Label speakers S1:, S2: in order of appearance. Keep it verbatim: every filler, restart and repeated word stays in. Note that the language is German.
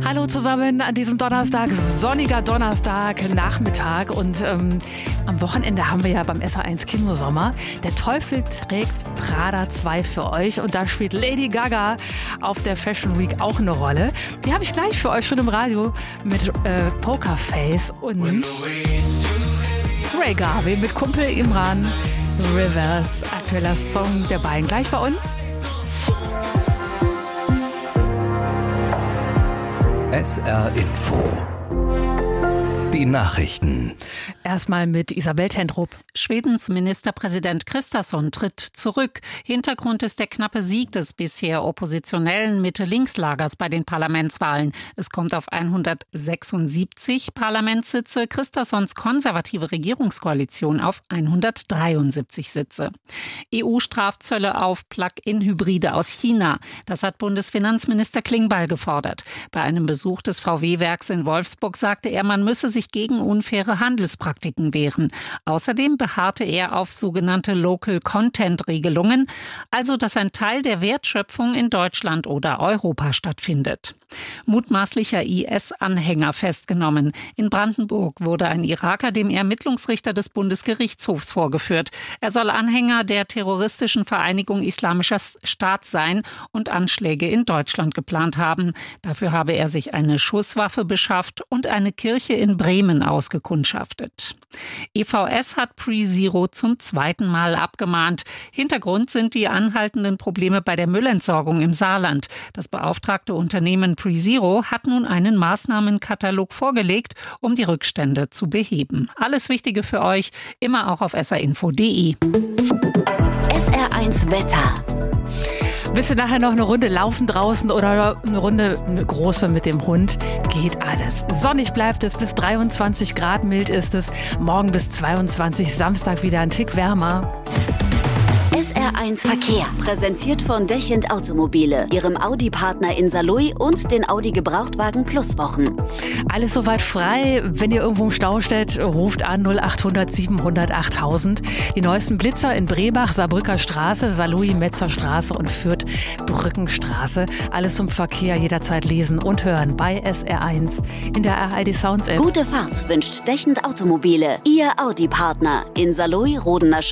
S1: Hallo zusammen an diesem Donnerstag, sonniger Donnerstag, Nachmittag und ähm, am Wochenende haben wir ja beim S R eins Kinosommer. Der Teufel trägt Prada zwei für euch und da spielt Lady Gaga auf der Fashion Week auch eine Rolle. Die habe ich gleich für euch schon im Radio mit äh, Pokerface und Ray Garvey mit Kumpel Imran. Rivers, aktueller Song der beiden gleich bei uns.
S2: S R Info. Die Nachrichten.
S1: Erstmal mit Isabel Tendrup.
S3: Schwedens Ministerpräsident Kristersson tritt zurück. Hintergrund ist der knappe Sieg des bisher oppositionellen Mitte-Links-Lagers bei den Parlamentswahlen. Es kommt auf hundertsechsundsiebzig Parlamentssitze, Kristerssons konservative Regierungskoalition auf hundertdreiundsiebzig Sitze. E U-Strafzölle auf Plug-in-Hybride aus China. Das hat Bundesfinanzminister Klingbeil gefordert. Bei einem Besuch des V W-Werks in Wolfsburg sagte er, man müsse sich gegen unfaire Handelspraktiken wehren. Außerdem beharrte er auf sogenannte Local-Content-Regelungen, also dass ein Teil der Wertschöpfung in Deutschland oder Europa stattfindet. Mutmaßlicher I S-Anhänger festgenommen. In Brandenburg wurde ein Iraker dem Ermittlungsrichter des Bundesgerichtshofs vorgeführt. Er soll Anhänger der terroristischen Vereinigung Islamischer Staat sein und Anschläge in Deutschland geplant haben. Dafür habe er sich eine Schusswaffe beschafft und eine Kirche in Bremen ausgekundschaftet. E V S hat PreZero zum zweiten Mal abgemahnt. Hintergrund sind die anhaltenden Probleme bei der Müllentsorgung im Saarland. Das beauftragte Unternehmen PreZero hat nun einen Maßnahmenkatalog vorgelegt, um die Rückstände zu beheben. Alles Wichtige für euch, immer auch auf s r info punkt d e.
S4: S R eins Wetter.
S1: Willst du nachher noch eine Runde laufen draußen oder eine Runde eine große mit dem Hund? Geht alles. Sonnig bleibt es, bis dreiundzwanzig Grad, mild ist es. Morgen bis zweiundzwanzig, Samstag wieder ein Tick wärmer.
S4: S R eins Verkehr, präsentiert von Dechend Automobile, ihrem Audi-Partner in Saarlouis und den Audi Gebrauchtwagen Plus Wochen.
S1: Alles soweit frei. Wenn ihr irgendwo im Stau steht, ruft an null achthundert siebenhundert achttausend. Die neuesten Blitzer in Brebach, Saarbrücker Straße, Saarlouis, Metzer Straße und Fürth Brückenstraße. Alles zum Verkehr jederzeit lesen und hören bei S R eins in der R A D Sounds App.
S4: Gute Fahrt wünscht Dechend Automobile, ihr Audi-Partner in Saarlouis, Rodener